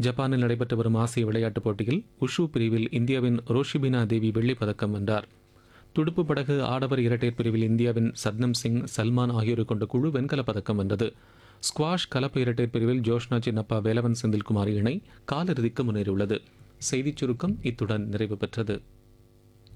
ஜப்பானில் நடைபெற்று வரும் ஆசிய விளையாட்டுப் போட்டியில் உஷு பிரிவில் இந்தியாவின் ரோஷிபினா தேவி வெள்ளிப் பதக்கம் வென்றார். துடுப்பு படகு ஆடவர் இரட்டையர் பிரிவில் இந்தியாவின் சத்னம் சிங், சல்மான் ஆகியோரை கொண்ட குழு வெண்கலப் பதக்கம் வென்றது. ஸ்குவாஷ் கலப்பு இரட்டையர் பிரிவில் ஜோஷ்னா சின்னப்பா, வேலவன் செந்தில்குமார் இணை காலிறுதிக்கு முன்னேறியுள்ளது. செய்திச் சுருக்கம் இத்துடன் நிறைவு பெற்றது.